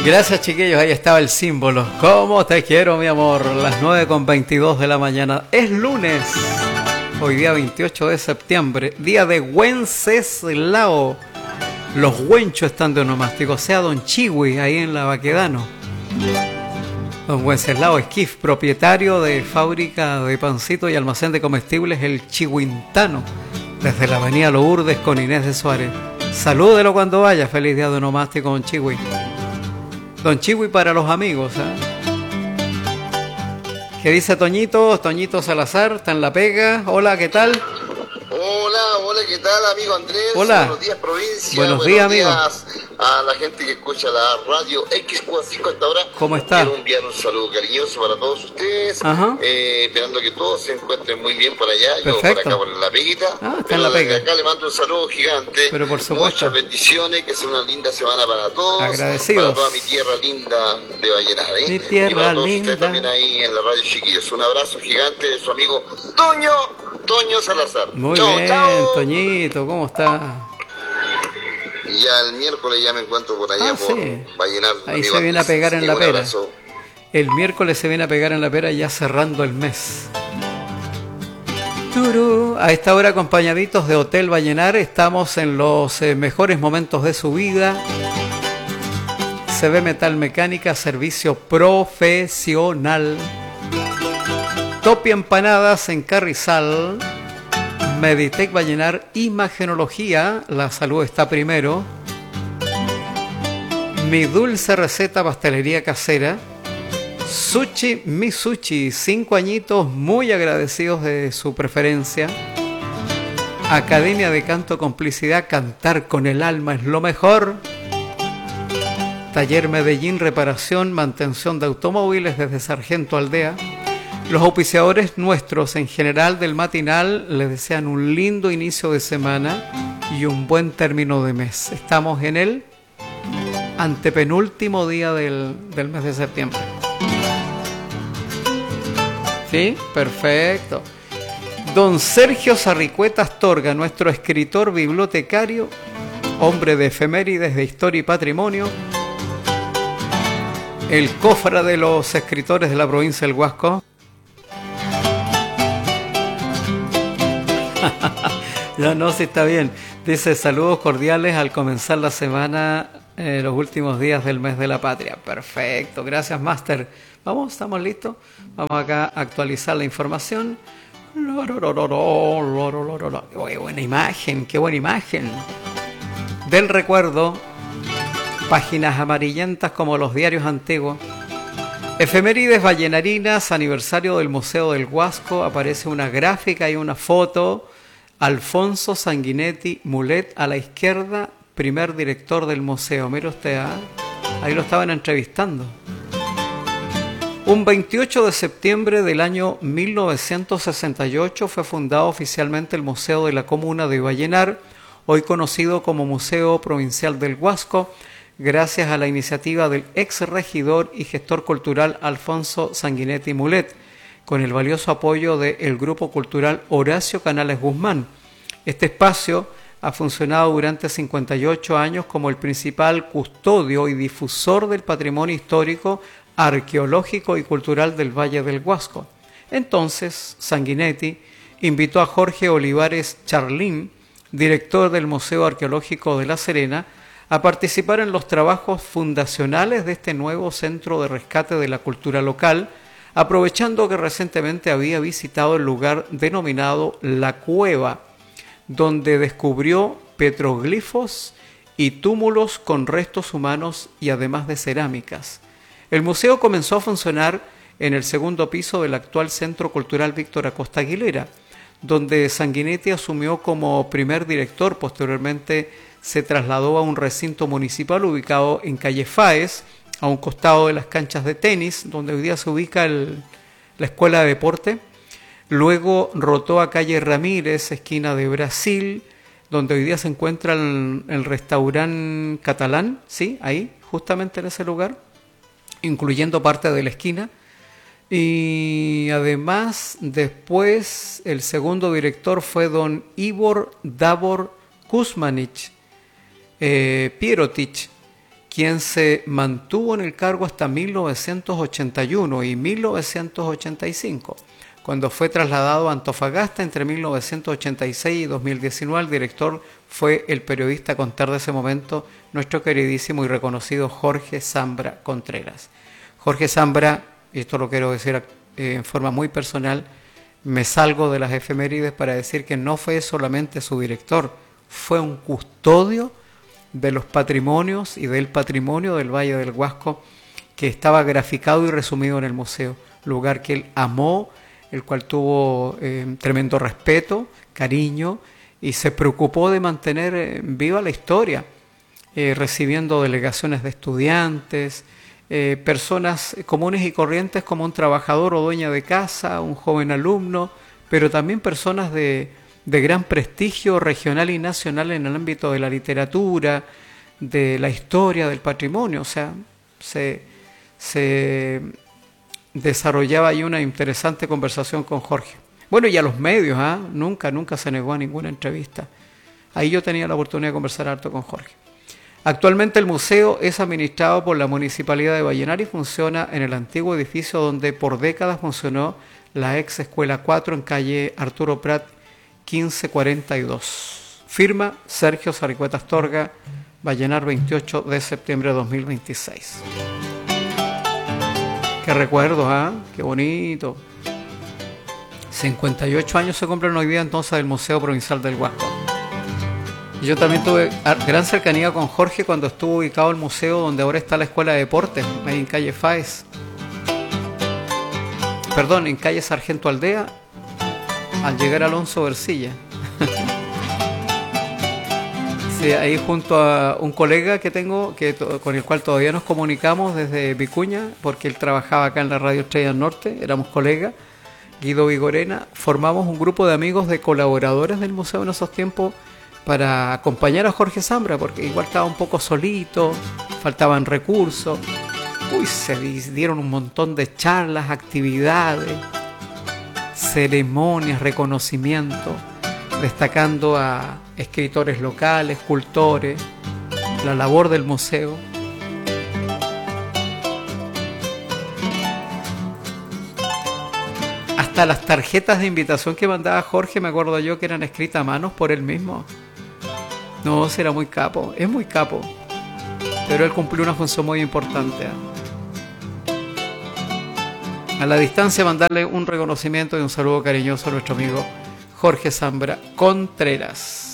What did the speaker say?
Gracias, chiquillos, ahí estaba el símbolo. ¿Cómo te quiero, mi amor? Las 9:22 de la mañana. Es lunes, hoy día 28 de septiembre, día de Wenceslao. Los Huenchos están de onomástico, o sea, Don Chihui, ahí en la Baquedano. Don Wenceslao Esquif, propietario de fábrica de pancito y almacén de comestibles El Chihuintano, desde la avenida Lourdes con Inés de Suárez. Salúdelo cuando vaya. Feliz día de onomástico, Don Chihui. Don Chihui para los amigos, ¿eh? ¿Qué dice Toñito? Toñito Salazar, está en la pega. Hola, ¿qué tal? Hola, ¿qué tal, amigo Andrés? Hola. Buenos días, provincia. Buenos días, amigo. A la gente que escucha la radio X45 hasta ahora. ¿Cómo está? Quiero enviar un saludo cariñoso para todos ustedes. Esperando que todos se encuentren muy bien por allá. Perfecto. Yo por acá por la peguita. Está en la pega. Desde acá le mando un saludo gigante. Pero por supuesto. Muchas bendiciones, que sea una linda semana para todos. Agradecidos. Para toda mi tierra linda de Vallenar. Mi tierra y para todos linda. ustedes también ahí en la radio, chiquillos. Un abrazo gigante de su amigo Toño Salazar. Muy Chau, bien, chau. Toñito, ¿cómo está? Y ya el miércoles ya me encuentro por allá por sí. Vallenar. Ahí se viene a pegar en la un pera. abrazo. El miércoles se viene a pegar en la pera ya cerrando el mes. Turú. A esta hora, acompañaditos de Hotel Vallenar, estamos en los mejores momentos de su vida. CB Metal Mecánica, servicio profesional. Topi Empanadas en Carrizal. Meditec Vallenar, Imagenología, la salud está primero. Mi dulce receta, pastelería casera. Sushi, mi sushi, 5 añitos, muy agradecidos de su preferencia. Academia de Canto Complicidad, cantar con el alma es lo mejor. Taller Medellín, reparación, mantención de automóviles desde Sargento Aldea. Los auspiciadores nuestros en general del matinal les desean un lindo inicio de semana y un buen término de mes. Estamos en el antepenúltimo día del mes de septiembre. ¿Sí? Perfecto. Don Sergio Sarricueta Astorga, nuestro escritor bibliotecario, hombre de efemérides, de historia y patrimonio, el cofre de los escritores de la provincia del Huasco. Ya no, si está bien. Dice saludos cordiales al comenzar la semana, los últimos días del mes de la patria. Perfecto, gracias, Master. Vamos, ¿estamos listos? Vamos acá a actualizar la información. Qué buena imagen, qué buena imagen. Del recuerdo, páginas amarillentas como los diarios antiguos. Efemérides vallenarinas, aniversario del Museo del Huasco. Aparece una gráfica y una foto. Alfonso Sanguinetti Mulet a la izquierda, primer director del museo. Mire usted, ahí lo estaban entrevistando. Un 28 de septiembre del año 1968 fue fundado oficialmente el Museo de la Comuna de Vallenar, hoy conocido como Museo Provincial del Huasco, gracias a la iniciativa del ex regidor y gestor cultural Alfonso Sanguinetti Mulet, con el valioso apoyo del Grupo Cultural Horacio Canales Guzmán. Este espacio ha funcionado durante 58 años como el principal custodio y difusor del patrimonio histórico, arqueológico y cultural del Valle del Huasco. Entonces, Sanguinetti invitó a Jorge Olivares Charlín, director del Museo Arqueológico de La Serena, a participar en los trabajos fundacionales de este nuevo centro de rescate de la cultura local, aprovechando que recientemente había visitado el lugar denominado La Cueva, donde descubrió petroglifos y túmulos con restos humanos y además de cerámicas. El museo comenzó a funcionar en el segundo piso del actual Centro Cultural Víctor Acosta Aguilera, donde Sanguinetti asumió como primer director. Posteriormente se trasladó a un recinto municipal ubicado en calle Fáez, a un costado de las canchas de tenis, donde hoy día se ubica la Escuela de Deporte. Luego rotó a calle Ramírez, esquina de Brasil, donde hoy día se encuentra el restaurante catalán, ¿sí? Ahí, justamente en ese lugar, incluyendo parte de la esquina. Y además, después, el segundo director fue don Ivor Davor Kuzmanic Pierotic, quien se mantuvo en el cargo hasta 1981 y 1985. Cuando fue trasladado a Antofagasta entre 1986 y 2019, el director fue el periodista a contar de ese momento, nuestro queridísimo y reconocido Jorge Zambra Contreras. Jorge Zambra, y esto lo quiero decir en forma muy personal, me salgo de las efemérides para decir que no fue solamente su director, fue un custodio de los patrimonios y del patrimonio del Valle del Huasco, que estaba graficado y resumido en el museo, lugar que él amó, el cual tuvo tremendo respeto, cariño, y se preocupó de mantener viva la historia, recibiendo delegaciones de estudiantes, personas comunes y corrientes como un trabajador o dueña de casa, un joven alumno, pero también personas de gran prestigio regional y nacional en el ámbito de la literatura, de la historia, del patrimonio. O sea, se desarrollaba ahí una interesante conversación con Jorge. Bueno, y a los medios, nunca se negó a ninguna entrevista. Ahí yo tenía la oportunidad de conversar harto con Jorge. Actualmente el museo es administrado por la Municipalidad de Vallenar y funciona en el antiguo edificio donde por décadas funcionó la ex Escuela 4 en calle Arturo Prat 1542. Firma Sergio Saricueta Astorga, Vallenar, 28 de septiembre de 2026. Qué recuerdos, qué bonito. 58 años se cumplen hoy día entonces del Museo Provincial del Huasco. Yo también tuve gran cercanía con Jorge cuando estuvo ubicado el museo donde ahora está la Escuela de Deportes, ahí en calle Faes. Perdón, en calle Sargento Aldea, al llegar a Alonso Versilla. Sí, ahí junto a un colega que tengo, con el cual todavía nos comunicamos desde Vicuña, porque él trabajaba acá en la Radio Estrella del Norte, éramos colegas, Guido Vigorena, formamos un grupo de amigos, de colaboradores del museo en esos tiempos, para acompañar a Jorge Zambra, porque igual estaba un poco solito, faltaban recursos. Se dieron un montón de charlas, actividades, ceremonias, reconocimientos, destacando a escritores locales, cultores, la labor del museo. Hasta las tarjetas de invitación que mandaba Jorge, me acuerdo yo, que eran escritas a manos por él mismo. No, era muy capo, es muy capo. Pero él cumplió una función muy importante. A la distancia, mandarle un reconocimiento y un saludo cariñoso a nuestro amigo Jorge Zambra Contreras.